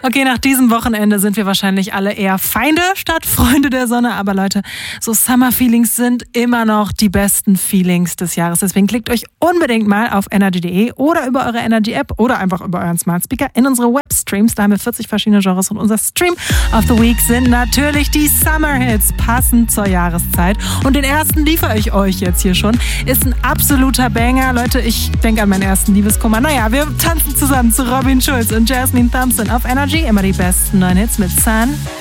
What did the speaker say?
Okay, nach diesem Wochenende sind wir wahrscheinlich alle eher Feinde statt Freunde der Sonne. Aber Leute, so Summer-Feelings sind immer noch die besten Feelings des Jahres. Deswegen klickt euch unbedingt mal auf energy.de oder über eure Energy-App oder einfach über euren Smart Speaker in unsere Webstreams. Da haben wir 40 verschiedene Genres und unser Stream of the Week sind natürlich die Summer-Hits, passend zur Jahreszeit. Und den ersten liefere ich euch jetzt hier schon. Ist ein absoluter Banger. Leute, ich denke an meinen ersten Liebeskummer. Naja, wir tanzen zusammen zu Robin Schulz und Jasmine Thompson auf Energy. Immer die besten neuen Hits mit Sun.